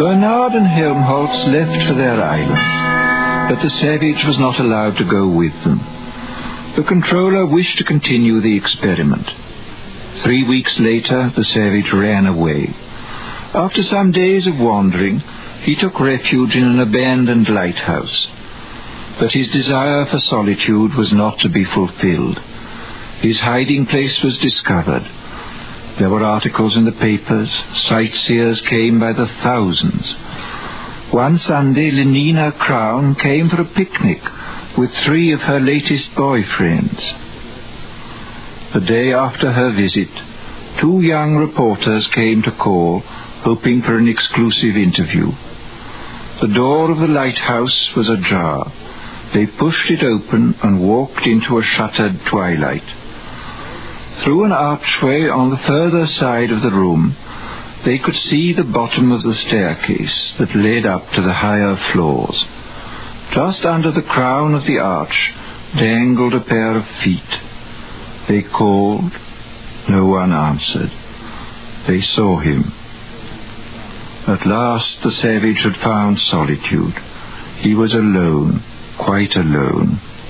Bernard and Helmholtz left for their islands, but the savage was not allowed to go with them. The controller wished to continue the experiment. 3 weeks later, the savage ran away. After some days of wandering, he took refuge in an abandoned lighthouse. But his desire for solitude was not to be fulfilled. His hiding place was discovered. There were articles in the papers. Sightseers came by the thousands. One Sunday, Lenina Crown came for a picnic with 3 of her latest boyfriends. The day after her visit, 2 young reporters came to call, hoping for an exclusive interview. The door of the lighthouse was ajar. They pushed it open and walked into a shuttered twilight. Through an archway on the further side of the room, they could see the bottom of the staircase that led up to the higher floors. Just under the crown of the arch dangled a pair of feet. They called. No one answered. They saw him. At last the savage had found solitude. He was alone, quite alone.